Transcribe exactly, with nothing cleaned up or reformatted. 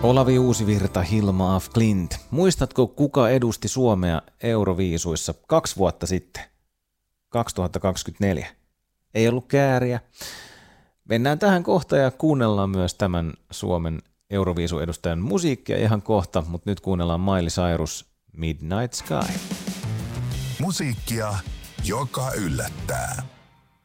Olavi Uusivirta, Hilma af Klint. Muistatko, kuka edusti Suomea Euroviisuissa kaksi vuotta sitten? kaksituhattakaksikymmentäneljä. Ei ollut Kääriä. Mennään tähän kohta ja kuunnellaan myös tämän Suomen Euroviisu-edustajan musiikkia ihan kohta, mutta nyt kuunnellaan Miley Cyrus, Midnight Sky. Musiikkia, joka yllättää.